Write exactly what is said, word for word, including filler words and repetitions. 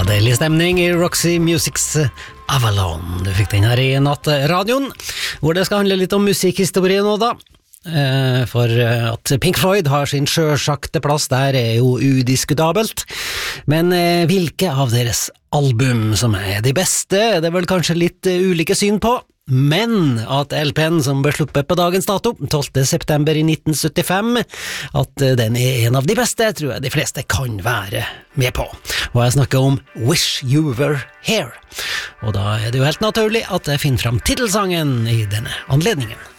deilig stemning i Roxy Musics Avalon. Du fikk den her i nattradioen, hvor det skal handle litt om musikkhistorie nå da. For at Pink Floyd har sin sjølsagte plass der er jo udiskutabelt. Men hvilke av deres album som er de beste, er det vel kanskje litt ulike syn på. Men at L P-en som ble sluppet på dagens dato, tolvte september i nitten syttifem, at den er en av de beste, tror jeg de fleste kan være med på. Og jeg snakker om Wish You Were Here. Og da er det jo helt naturlig at jeg finner fram titelsangen i denne anledningen.